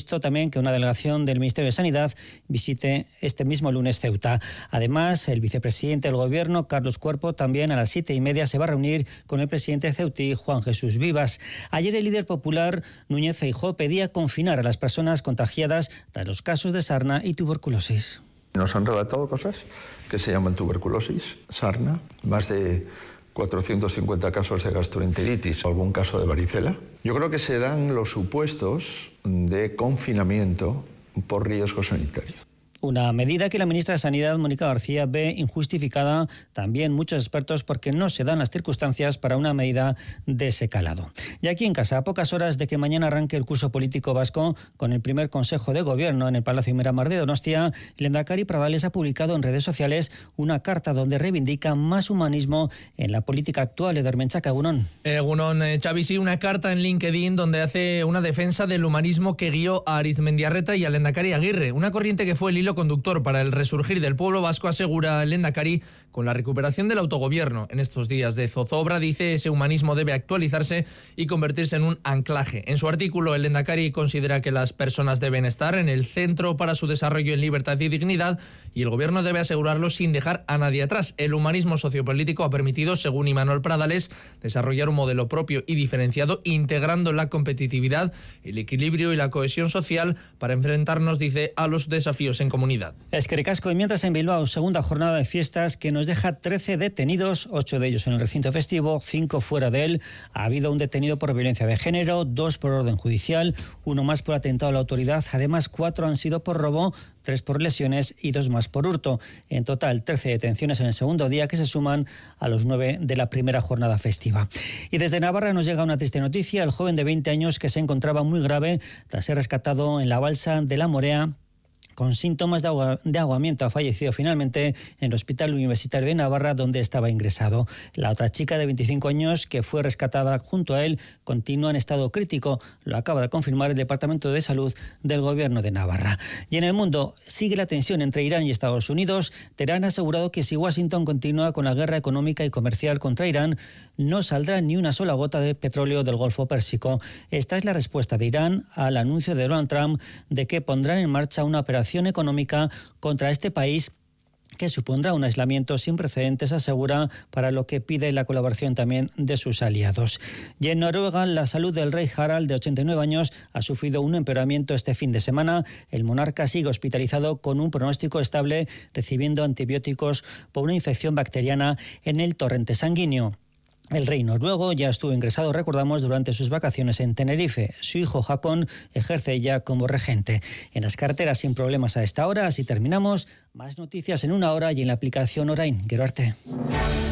previsto también que una delegación del Ministerio de Sanidad visite este mismo lunes Ceuta. Además, el vicepresidente del Gobierno, Carlos Cuerpo, también a las 7:30 se va a reunir con el presidente ceutí, Juan Jesús Vivas. Ayer el líder popular, Núñez Feijóo, pedía confinar a las personas contagiadas tras los casos de sarna y tuberculosis. Nos han relatado cosas que se llaman tuberculosis, sarna, más de 450 casos de gastroenteritis, algún caso de varicela. Yo creo que se dan los supuestos de confinamiento por riesgo sanitario. Una medida que la ministra de Sanidad, Mónica García, ve injustificada, también muchos expertos, porque no se dan las circunstancias para una medida de ese calado. Y aquí en casa, a pocas horas de que mañana arranque el curso político vasco, con el primer Consejo de Gobierno en el Palacio Miramar de Donostia, el lehendakari Pradales ha publicado en redes sociales una carta donde reivindica más humanismo en la política actual. Eder Menchaca, Egunon. Egunon, Xavi, sí, una carta en LinkedIn donde hace una defensa del humanismo que guió a Arizmendiarreta y al lehendakari Aguirre, una corriente que fue el hilo conductor para el resurgir del pueblo vasco, asegura el lehendakari, con la recuperación del autogobierno. En estos días de zozobra, dice, ese humanismo debe actualizarse y convertirse en un anclaje. En su artículo, el lehendakari considera que las personas deben estar en el centro para su desarrollo en libertad y dignidad, y el gobierno debe asegurarlo sin dejar a nadie atrás. El humanismo sociopolítico ha permitido, según Imanol Pradales, desarrollar un modelo propio y diferenciado, integrando la competitividad, el equilibrio y la cohesión social para enfrentarnos, dice, a los desafíos en comunidad. Es que ricasco. Y mientras en Bilbao, segunda jornada de fiestas que nos deja 13 detenidos, 8 de ellos en el recinto festivo, 5 fuera de él. Ha habido un detenido por violencia de género, 2 por orden judicial, 1 más por atentado a la autoridad. Además, 4 han sido por robo, 3 por lesiones y 2 más por hurto. En total, 13 detenciones en el segundo día, que se suman a los 9 de la primera jornada festiva. Y desde Navarra nos llega una triste noticia. El joven de 20 años que se encontraba muy grave tras ser rescatado en la balsa de La Morea con síntomas de ahogamiento, ha fallecido finalmente en el Hospital Universitario de Navarra, donde estaba ingresado. La otra chica de 25 años, que fue rescatada junto a él, continúa en estado crítico. Lo acaba de confirmar el Departamento de Salud del Gobierno de Navarra. Y en el mundo sigue la tensión entre Irán y Estados Unidos. Teherán ha asegurado que si Washington continúa con la guerra económica y comercial contra Irán, no saldrá ni una sola gota de petróleo del Golfo Pérsico. Esta es la respuesta de Irán al anuncio de Donald Trump de que pondrán en marcha una operación económica contra este país que supondrá un aislamiento sin precedentes, asegura, para lo que pide la colaboración también de sus aliados. Y en Noruega, la salud del rey Harald, de 89 años, ha sufrido un empeoramiento este fin de semana. El monarca sigue hospitalizado con un pronóstico estable, recibiendo antibióticos por una infección bacteriana en el torrente sanguíneo. El rey noruego ya estuvo ingresado, recordamos, durante sus vacaciones en Tenerife. Su hijo Haakon ejerce ya como regente. En las carreteras sin problemas a esta hora. Así terminamos. Más noticias en 1 hora y en la aplicación Orain. Gero arte.